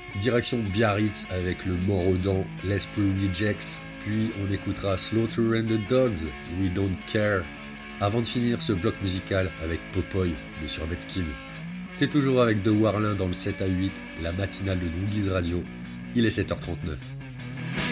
Direction Biarritz avec le mort aux dents l'Esprit Rejects, puis on écoutera Slaughter and the Dogs, We Don't Care, avant de finir ce bloc musical avec Popoy de Survetskin. T'es toujours avec De Warlin dans le 7 à 8, la matinale de Noogies Radio, il est 7h39.